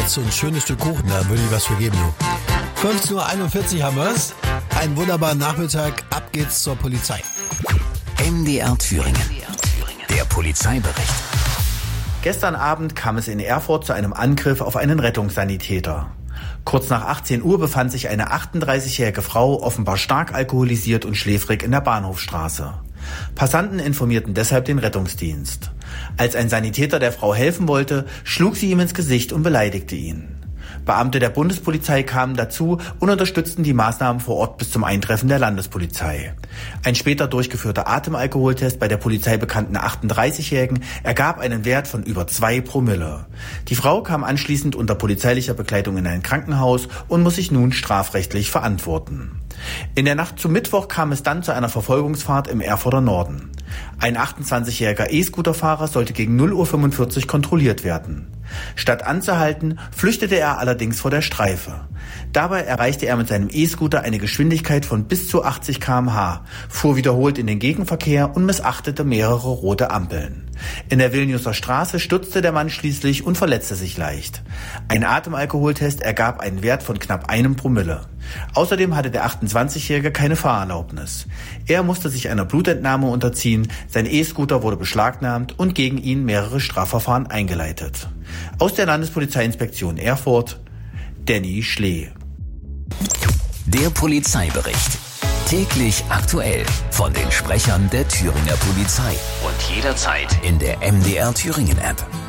jetzt so ein schönes Stück Kuchen, da würde ich was für geben, du. 15:41 Uhr haben wir's. Einen wunderbaren Nachmittag, ab geht's zur Polizei. MDR Thüringen. Der Polizeibericht. Gestern Abend kam es in Erfurt zu einem Angriff auf einen Rettungssanitäter. Kurz nach 18 Uhr befand sich eine 38-jährige Frau offenbar stark alkoholisiert und schläfrig in der Bahnhofstraße. Passanten informierten deshalb den Rettungsdienst. Als ein Sanitäter der Frau helfen wollte, schlug sie ihm ins Gesicht und beleidigte ihn. Beamte der Bundespolizei kamen dazu und unterstützten die Maßnahmen vor Ort bis zum Eintreffen der Landespolizei. Ein später durchgeführter Atemalkoholtest bei der Polizei bekannten 38-Jährigen ergab einen Wert von über 2 Promille. Die Frau kam anschließend unter polizeilicher Begleitung in ein Krankenhaus und muss sich nun strafrechtlich verantworten. In der Nacht zum Mittwoch kam es dann zu einer Verfolgungsfahrt im Erfurter Norden. Ein 28-jähriger E-Scooterfahrer sollte gegen 0:45 Uhr kontrolliert werden. Statt anzuhalten, flüchtete er allerdings vor der Streife. Dabei erreichte er mit seinem E-Scooter eine Geschwindigkeit von bis zu 80 km/h, fuhr wiederholt in den Gegenverkehr und missachtete mehrere rote Ampeln. In der Vilniuser Straße stürzte der Mann schließlich und verletzte sich leicht. Ein Atemalkoholtest ergab einen Wert von knapp 1 Promille. Außerdem hatte der 28-Jährige keine Fahrerlaubnis. Er musste sich einer Blutentnahme unterziehen, sein E-Scooter wurde beschlagnahmt und gegen ihn mehrere Strafverfahren eingeleitet. Aus der Landespolizeiinspektion Erfurt, Danny Schlee. Der Polizeibericht. Täglich aktuell von den Sprechern der Thüringer Polizei. Und jederzeit in der MDR Thüringen App.